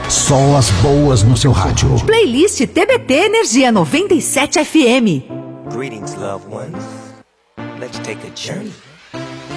Só as boas no seu rádio. Playlist TBT Energia 97 FM. Greetings, loved ones. Let's take a journey.